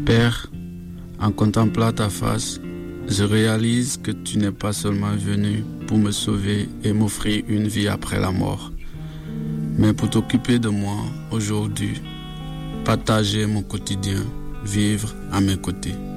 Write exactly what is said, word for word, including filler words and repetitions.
Père, en contemplant ta face, je réalise que tu n'es pas seulement venu pour me sauver et m'offrir une vie après la mort, mais pour t'occuper de moi aujourd'hui, partager mon quotidien, vivre à mes côtés.